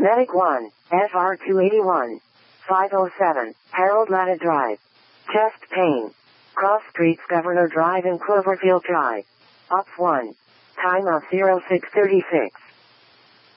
Medic 1, FR 281. 507, Harold Latta Drive. Chest pain. Cross Streets, Governor Drive and Cloverfield Drive. Ops 1. Time of 0636.